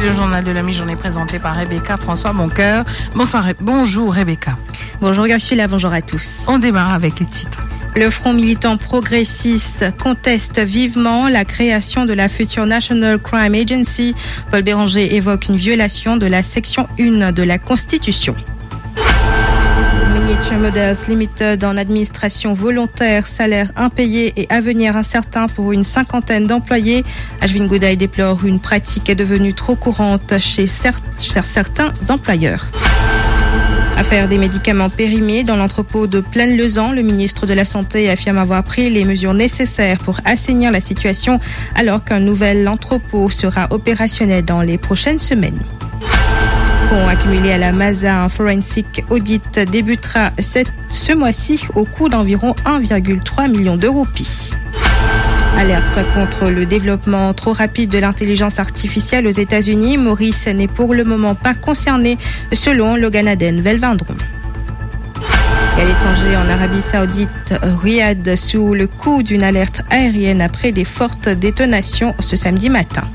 le journal de la mi-journée présenté par Rebecca François Boncoeur. Bonjour Rebecca. Bonjour Garchila, bonjour à tous. On démarre avec les titres. Le Front militant progressiste conteste vivement la création de la future National Crime Agency. Paul Béranger évoque une violation de la section 1 de la Constitution. Miniature Models Limited en administration volontaire, salaire impayé et avenir incertain pour une 50aine d'employés. Ashwin Goudaï déplore une pratique devenue trop courante chez certains employeurs. Affaire des médicaments périmés dans l'entrepôt de Plaine-Lezan, le ministre de la Santé affirme avoir pris les mesures nécessaires pour assainir la situation alors qu'un nouvel entrepôt sera opérationnel dans les prochaines semaines. Fonds accumulés à la Masa, un forensic audit débutera ce mois-ci au coût d'environ 1,3 million de roupies. Alerte contre le développement trop rapide de l'intelligence artificielle aux États-Unis. Maurice n'est pour le moment pas concerné, selon Logan Aden Velvindron. Et à l'étranger, en Arabie Saoudite, Riyad sous le coup d'une alerte aérienne après des fortes détonations ce samedi matin.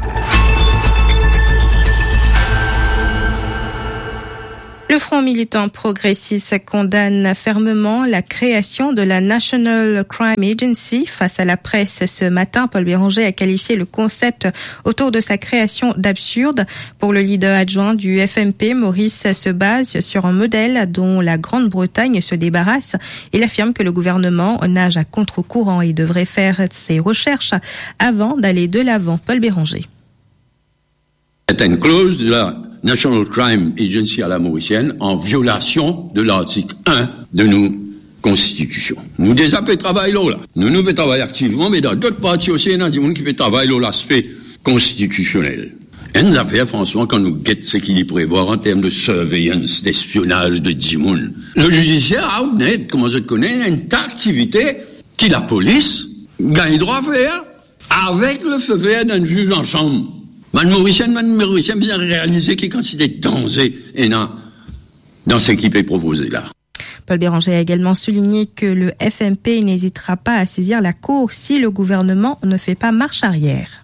Le Front militant progressiste condamne fermement la création de la National Crime Agency. Face à la presse ce matin, Paul Béranger a qualifié le concept autour de sa création d'absurde. Pour le leader adjoint du FMP, Maurice se base sur un modèle dont la Grande-Bretagne se débarrasse. Il affirme que le gouvernement nage à contre-courant et devrait faire ses recherches avant d'aller de l'avant. Paul Béranger. C'est une clause de la National Crime Agency à la mauricienne en violation de l'article 1 de nos constitutions. Nous déjà fait travail là. Nous fait travailler activement, mais dans d'autres parties aussi, il y a des gens qui fait travail là l'aspect constitutionnel. Et nous avons fait, François, quand nous guettons ce qu'il y prévoit en termes de surveillance, d'espionnage de Dimoun. Le judiciaire a comment je connais, une activité qui la police gagne droit à faire avec le feu vert d'un juge en chambre. Man Mauricien bien réalisé qu'il quantité de danger et dans ce qui est proposé là. Paul Béranger a également souligné que le FMP n'hésitera pas à saisir la Cour si le gouvernement ne fait pas marche arrière.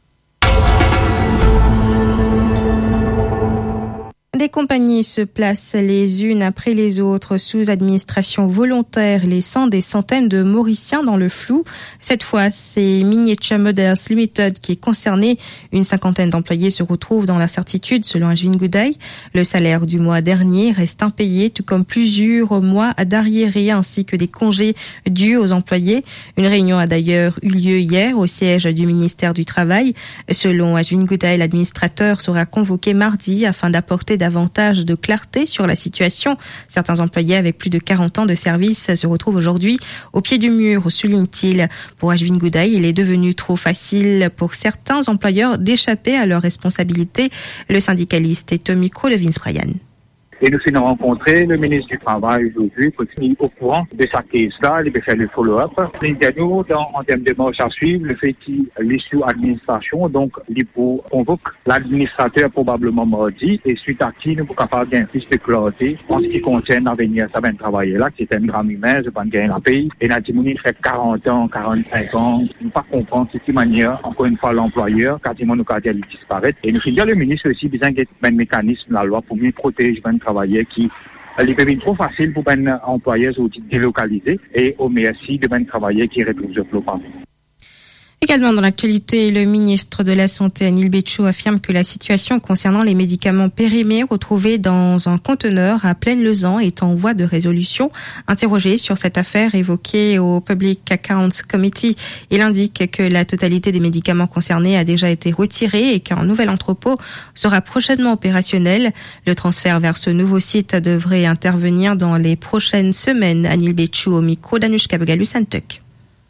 Des compagnies se placent les unes après les autres sous administration volontaire, laissant des centaines de Mauriciens dans le flou. Cette fois, c'est Miniature Models Limited qui est concerné. Une 50aine d'employés se retrouvent dans l'incertitude, selon Ashwin Goudaï. Le salaire du mois dernier reste impayé, tout comme plusieurs mois d'arriérés ainsi que des congés dus aux employés. Une réunion a d'ailleurs eu lieu hier au siège du ministère du Travail. Selon Ashwin Goudaï, l'administrateur sera convoqué mardi afin d'apporter davantage de clarté sur la situation. Certains employés avec plus de 40 ans de service se retrouvent aujourd'hui au pied du mur, souligne-t-il. Pour Ashwin Goudaï, il est devenu trop facile pour certains employeurs d'échapper à leurs responsabilités. Le syndicaliste est au micro de Vince Bryan. Et nous finons rencontrer le ministre du Travail aujourd'hui pour être au courant de sa case-là, il peut faire le follow-up. Nous, en termes de marche à suivre, le fait qu'il est sous administration, donc il convoque l'administrateur probablement mardi, et suite à qui nous pouvons faire un plus de clarté en ce qui concerne l'avenir ça va travailler là, qui est un drame humain, je pense qu'il y a la pays. Et Natimouni fait 40 ans, 45 ans, nous ne pas comprendre de cette manière, encore une fois, l'employeur, quasiment nous cardiens disparaître. Et nous finissons le ministre aussi, besoin qu'il y ait un mécanisme, la loi, pour mieux protéger travailleurs qui les devient trop facile pour un employeur ou délocalisé et au merci de un travailleur qui retrouve le flot. Également dans l'actualité, le ministre de la Santé, Anil Béchou, affirme que la situation concernant les médicaments périmés retrouvés dans un conteneur à Plaine-Lezan est en voie de résolution. Interrogé sur cette affaire évoquée au Public Accounts Committee, il indique que la totalité des médicaments concernés a déjà été retirée et qu'un nouvel entrepôt sera prochainement opérationnel. Le transfert vers ce nouveau site devrait intervenir dans les prochaines semaines. Anil Béchou au micro d'Anushka Begalus-Santuk.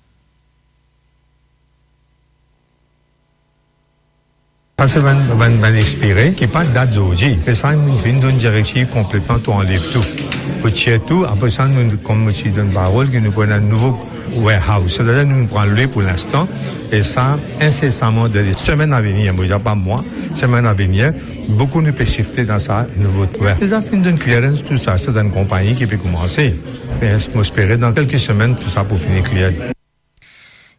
Parce que van expiré, qui pas date d'aujourd'hui. Et ça, nous faisons une directive complètement, tout enlève tout. Pour tirer tout, après ça, nous, comme je donne parole, que nous prenons un nouveau warehouse. C'est-à-dire, nous prenons le pour l'instant. Et ça, incessamment, dans les semaines à venir, moi, pas moi, semaines à venir, beaucoup nous peut shifter dans ça, nouveau warehouse. Les affaires d'une clearance, tout ça, c'est une compagnie qui peut commencer. Mais, j'espère dans quelques semaines, tout ça pour finir clear.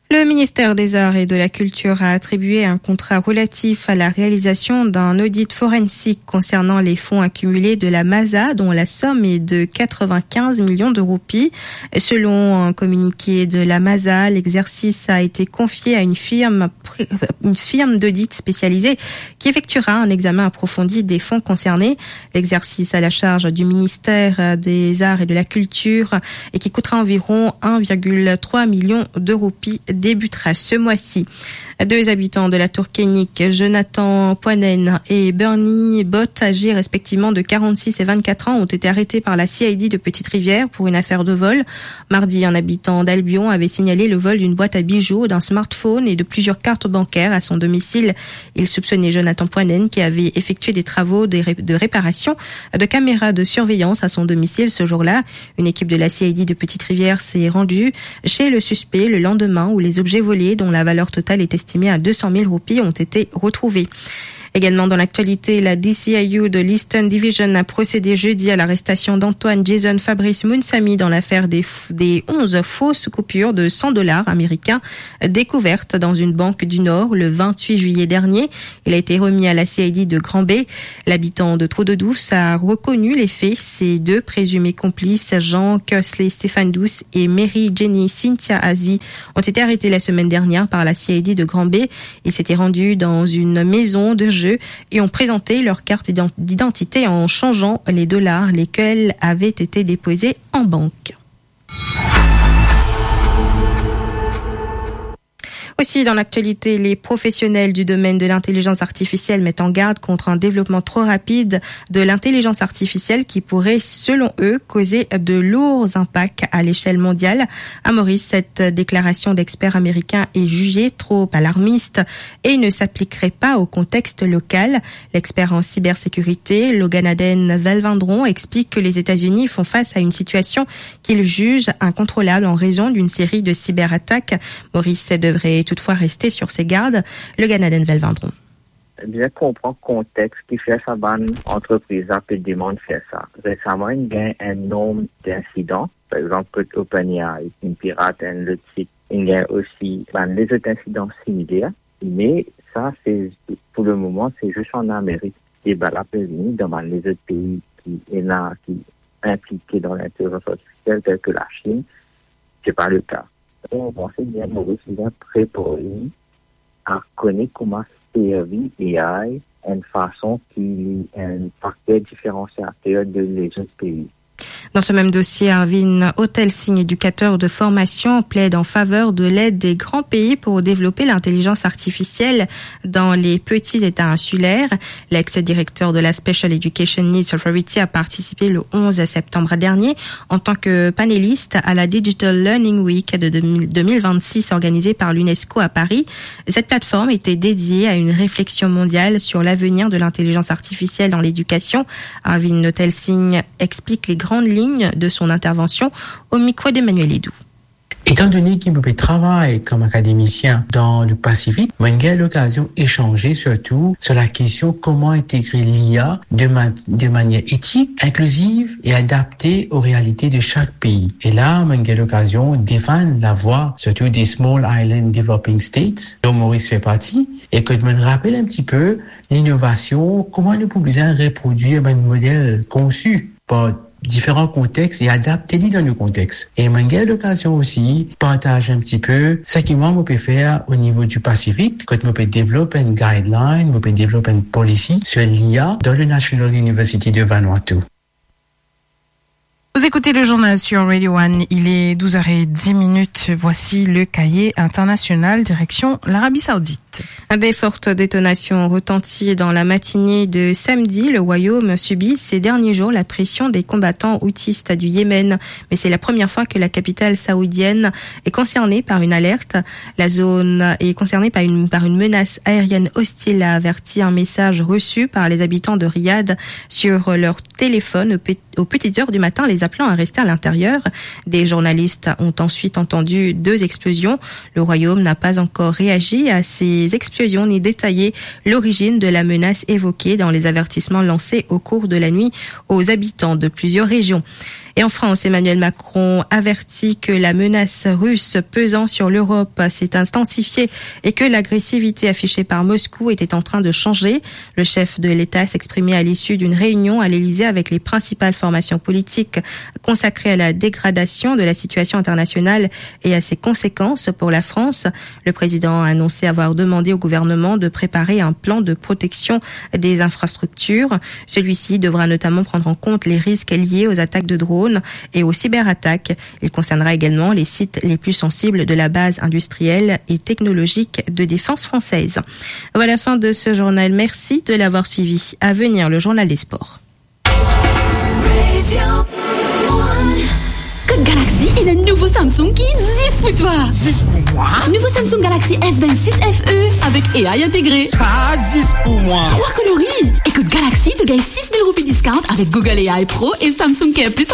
Le ministère des Arts et de la Culture a attribué un contrat relatif à la réalisation d'un audit forensique concernant les fonds accumulés de la MASA, dont la somme est de 95 millions de roupies. Selon un communiqué de la MASA, l'exercice a été confié à une firme d'audit spécialisée qui effectuera un examen approfondi des fonds concernés. L'exercice à la charge du ministère des Arts et de la Culture et qui coûtera environ 1,3 million de roupies débutera ce mois-ci. 2 habitants de la tour Kénique, Jonathan Poinen et Bernie Bott, âgés respectivement de 46 et 24 ans, ont été arrêtés par la CID de Petite-Rivière pour une affaire de vol. Mardi, un habitant d'Albion avait signalé le vol d'une boîte à bijoux, d'un smartphone et de plusieurs cartes bancaires à son domicile. Il soupçonnait Jonathan Poinen qui avait effectué des travaux de réparation de caméras de surveillance à son domicile ce jour-là. Une équipe de la CID de Petite-Rivière s'est rendue chez le suspect le lendemain où les objets volés, dont la valeur totale est estimée à 200 000 roupies, ont été retrouvés. Également dans l'actualité, la DCIU de l'Eastern Division a procédé jeudi à l'arrestation d'Antoine Jason Fabrice Mounsami dans l'affaire des 11 fausses coupures de $100 américains découvertes dans une banque du Nord le 28 juillet dernier. Il a été remis à la CID de Grand-Bay. L'habitant de Trou-de-Douce a reconnu les faits. Ses 2 présumés complices, Jean Cusley Stéphane Douce et Mary Jenny Cynthia Azi, ont été arrêtés la semaine dernière par la CID de Grand-Bay. Ils s'étaient rendus dans une maison de jeu et ont présenté leur carte d'identité en changeant les dollars, lesquels avaient été déposés en banque. Aussi, dans l'actualité, les professionnels du domaine de l'intelligence artificielle mettent en garde contre un développement trop rapide de l'intelligence artificielle qui pourrait, selon eux, causer de lourds impacts à l'échelle mondiale. À Maurice, cette déclaration d'experts américains est jugée trop alarmiste et ne s'appliquerait pas au contexte local. L'expert en cybersécurité, Loganaden Valvandron, explique que les États-Unis font face à une situation qu'ils jugent incontrôlable en raison d'une série de cyberattaques. Maurice devrait toutefois rester sur ses gardes. Le Ganaden Velvandron. Bien comprendre le contexte qui fait ça, bonne entreprise a peu de monde fait ça. Récemment, il y a un nombre d'incidents. Par exemple, OpenAI, une pirate, le site. Il y a aussi les autres incidents similaires. Mais ça, c'est, pour le moment, c'est juste en Amérique. Et la prévenue dans les autres pays qui est là, qui est impliqué dans l'intelligence artificielle, tels que la Chine, c'est pas le cas. On pense bien Maurice est préparé à connaître comment servir AI d'une façon qui est un paquet différenciateur de les autres pays. Dans ce même dossier, Arvin Hotelsing, éducateur de formation, plaide en faveur de l'aide des grands pays pour développer l'intelligence artificielle dans les petits États insulaires. L'ex-directeur de la Special Education Needs Authority a participé le 11 septembre dernier en tant que panéliste à la Digital Learning Week de 2026 organisée par l'UNESCO à Paris. Cette plateforme était dédiée à une réflexion mondiale sur l'avenir de l'intelligence artificielle dans l'éducation. Arvin Hotelsing explique les grandes lignes de son intervention au micro d'Emmanuel Edou. Étant donné qu'il me travaille comme académicien dans le Pacifique, j'ai l'occasion d'échanger surtout sur la question comment intégrer l'IA de manière éthique, inclusive et adaptée aux réalités de chaque pays. Et là, j'ai l'occasion de défendre la voix surtout des Small Island Developing States, dont Maurice fait partie, et que je me rappelle un petit peu l'innovation, comment nous pouvons reproduire un modèle conçu par différents contextes et adapter dans nos contextes. Et j'ai l'occasion aussi de partager un petit peu ce que moi, je peux faire au niveau du Pacifique, quand je peux développer une guideline, je peux développer une policy sur l'IA dans le National University de Vanuatu. Vous écoutez le journal sur Radio One, il est 12h10. Voici le cahier international direction l'Arabie Saoudite. Des fortes détonations ont retenti dans la matinée de samedi. Le royaume subit ces derniers jours la pression des combattants houthistes du Yémen. Mais c'est la première fois que la capitale saoudienne est concernée par une alerte. La zone est concernée par une menace aérienne hostile, a averti un message reçu par les habitants de Riyad sur leur téléphone aux petites heures du matin, les appelant à rester à l'intérieur. Des journalistes ont ensuite entendu 2 explosions. Le royaume n'a pas encore réagi à ces explosions ni détaillé l'origine de la menace évoquée dans les avertissements lancés au cours de la nuit aux habitants de plusieurs régions. Et en France, Emmanuel Macron avertit que la menace russe pesant sur l'Europe s'est intensifiée et que l'agressivité affichée par Moscou était en train de changer. Le chef de l'État s'exprimait à l'issue d'une réunion à l'Élysée avec les principales formations politiques consacrées à la dégradation de la situation internationale et à ses conséquences pour la France. Le président a annoncé avoir demandé au gouvernement de préparer un plan de protection des infrastructures. Celui-ci devra notamment prendre en compte les risques liés aux attaques de drones et aux cyberattaques. Il concernera également les sites les plus sensibles de la base industrielle et technologique de défense française. Voilà la fin de ce journal. Merci de l'avoir suivi. À venir, le journal des sports. Code Galaxy et le nouveau Samsung qui existe pour toi. 10 pour moi. Nouveau Samsung Galaxy S26 FE avec AI intégré. Ça, 10 pour moi. 3 coloris. Et Code Galaxy te gagne 6 000 roupies discount avec Google AI Pro et Samsung Care Plus